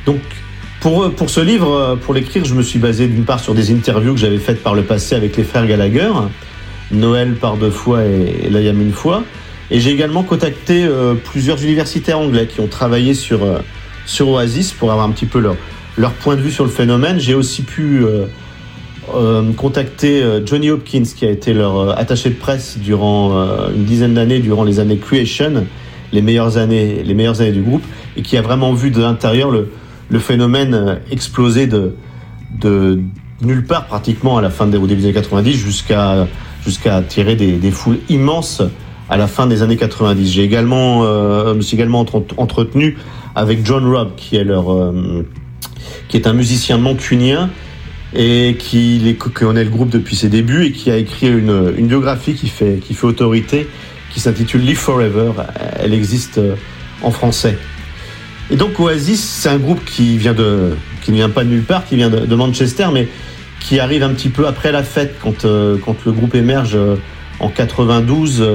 Donc, pour ce livre, pour l'écrire, je me suis basé d'une part sur des interviews que j'avais faites par le passé avec les frères Gallagher, Noël par 2 fois et Liam une fois. Et j'ai également contacté plusieurs universitaires anglais qui ont travaillé sur Oasis pour avoir un petit peu leur point de vue sur le phénomène. J'ai aussi pu contacter Johnny Hopkins, qui a été leur attaché de presse durant une dizaine d'années, durant les années Creation, les meilleures années du groupe, et qui a vraiment vu de l'intérieur le phénomène exploser de nulle part pratiquement au début des années 90 jusqu'à attirer des foules immenses à la fin des années 90. Me suis également entretenu avec John Robb, qui est un musicien mancunien et qui connaît le groupe depuis ses débuts et qui a écrit une biographie qui fait autorité, qui s'intitule Live Forever. Elle existe en français. Et donc Oasis, c'est un groupe qui ne vient pas de nulle part, qui vient de Manchester, mais qui arrive un petit peu après la fête, quand le groupe émerge en 92.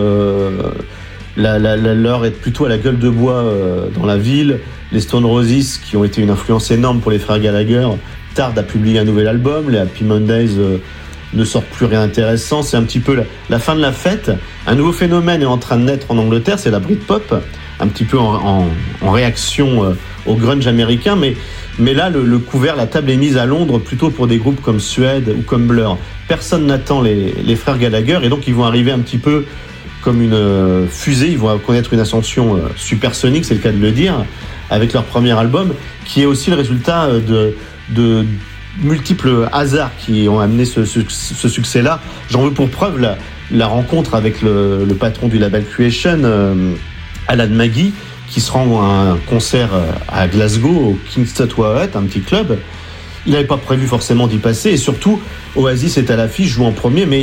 L'heure est plutôt à la gueule de bois dans la ville. Les Stone Roses, qui ont été une influence énorme pour les frères Gallagher, tardent à publier un nouvel album. Les Happy Mondays ne sortent plus rien d'intéressant. C'est un petit peu la fin de la fête. Un nouveau phénomène est en train de naître en Angleterre, c'est la Britpop, un petit peu en réaction au grunge américain, mais là le couvert, la table est mise à Londres plutôt pour des groupes comme Suede ou comme Blur. Personne n'attend les frères Gallagher, et donc ils vont arriver un petit peu comme une fusée. Ils vont connaître une ascension supersonique, c'est le cas de le dire, avec leur premier album, qui est aussi le résultat de multiples hasards qui ont amené ce succès-là. J'en veux pour preuve la rencontre avec le patron du label Creation, Alan Maggie, qui se rend à un concert à Glasgow, au King's Theatre, un petit club. Il n'avait pas prévu forcément d'y passer, et surtout, Oasis est à l'affiche, joue en premier, mais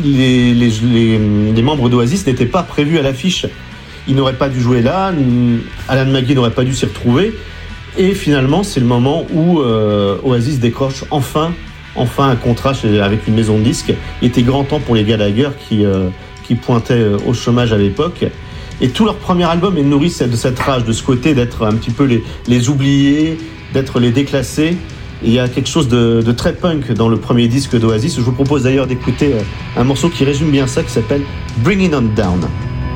les membres d'Oasis n'étaient pas prévus à l'affiche. Ils n'auraient pas dû jouer là, Alan Maggie n'aurait pas dû s'y retrouver, et finalement, c'est le moment où Oasis décroche enfin un contrat avec une maison de disques. Il était grand temps pour les Gallagher qui pointaient au chômage à l'époque. Et tout leur premier album est nourri de cette rage, de ce côté d'être un petit peu les oubliés, d'être les déclassés. Et il y a quelque chose de très punk dans le premier disque d'Oasis. Je vous propose d'ailleurs d'écouter un morceau qui résume bien ça, qui s'appelle Bring It On Down.